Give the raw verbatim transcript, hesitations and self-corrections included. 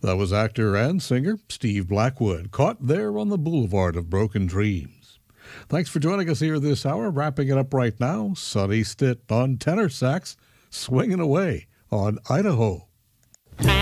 That was actor and singer Steve Blackwood, caught there on the Boulevard of Broken Dreams. Thanks for joining us here this hour. Wrapping it up right now, Sonny Stitt on tenor sax, swinging away on Idaho.